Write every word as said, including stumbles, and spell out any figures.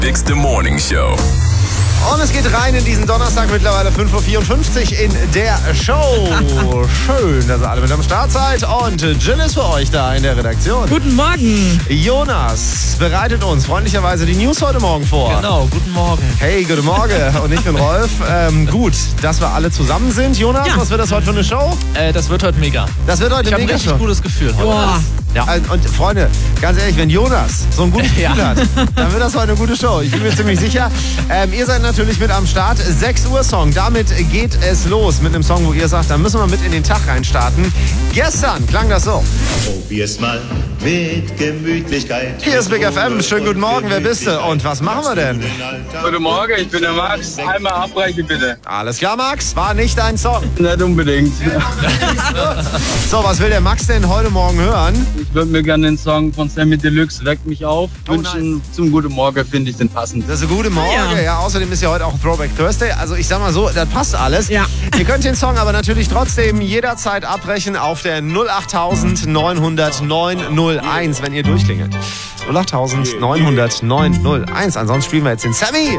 Bigste Morning Show. Und es geht rein in diesen Donnerstag, mittlerweile fünf Uhr vierundfünfzig in der Show. Schön, dass ihr alle mit am Start seid. Und Jill ist für euch da in der Redaktion. Guten Morgen. Jonas bereitet uns freundlicherweise die News heute Morgen vor. Genau, guten Morgen. Hey, guten Morgen. Und ich bin Rolf. Ähm, gut, dass wir alle zusammen sind. Jonas, Ja. was wird das heute für eine Show? Äh, das wird heute mega. Das wird heute Ich habe eine ein mega richtig Show. gutes Gefühl heute. Boah. Ja. Und Freunde, ganz ehrlich, wenn Jonas so ein gutes Gefühl Ja. hat, dann wird das heute eine gute Show. Ich bin mir ziemlich sicher. Ähm, ihr seid natürlich mit am Start. sechs Uhr Song. Damit geht es los mit einem Song, wo ihr sagt, dann müssen wir mit in den Tag reinstarten. Gestern klang das so. Probier's mal mit Gemütlichkeit. Hier ist Big F M. Schönen guten Morgen. Wer bist du? Und was machen wir denn? Guten Morgen, ich bin der Max. Einmal abbrechen bitte. Alles klar, Max. War nicht dein Song. Nicht unbedingt. So, was will der Max denn heute Morgen hören? Ich würde mir gerne den Song von Sammy Deluxe, Weckt mich auf, Oh, wünschen. Zum Guten Morgen finde ich den passend. Das ist eine gute Morgen. Ja. Ja. Außerdem ist ja heute auch Throwback Thursday. Also ich sag mal so, das passt alles. Ja. Ihr könnt den Song aber natürlich trotzdem jederzeit abbrechen auf der null acht neun null null neun null eins, wenn ihr durchklingelt. null acht neun null null neun null eins. Ansonsten spielen wir jetzt den Sammy.